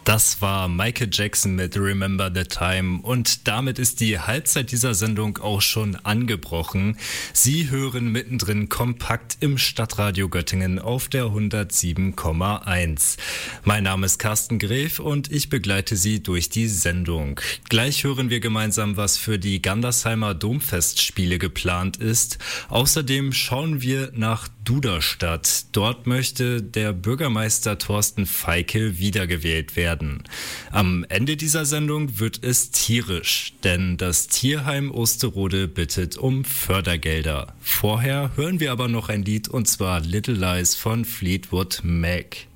Das war Michael Jackson mit Remember the Time und damit ist die Halbzeit dieser Sendung auch schon angebrochen. Sie hören mittendrin kompakt im Stadtradio Göttingen auf der 107,1. Mein Name ist Carsten Gref und ich begleite Sie durch die Sendung. Gleich hören wir gemeinsam, was für die Gandersheimer Domfestspiele geplant ist. Außerdem schauen wir nach Duderstadt. Dort möchte der Bürgermeister Thorsten Feickel wiedergewählt werden. Am Ende dieser Sendung wird es tierisch, denn das Tierheim Osterode bittet um Fördergelder. Vorher hören wir aber noch ein Lied, und zwar Little Lies von Fleetwood Mac.